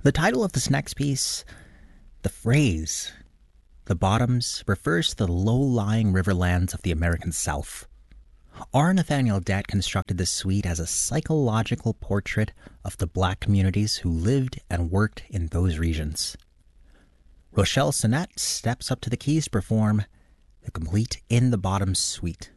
The title of this next piece, the phrase, the bottoms, refers to the low-lying riverlands of the American South. R. Nathaniel Dett constructed this suite as a psychological portrait of the black communities who lived and worked in those regions. Rochelle Sonnett steps up to the keys to perform the complete In the Bottoms suite.